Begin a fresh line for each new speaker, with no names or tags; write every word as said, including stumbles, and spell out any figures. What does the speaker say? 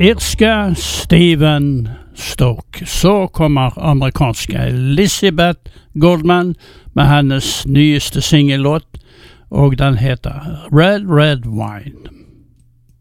irske Steven Stoke. Så kommer amerikanske Elizabeth Goldman med hennes nyeste singellåt, og den heter Red Red Wine.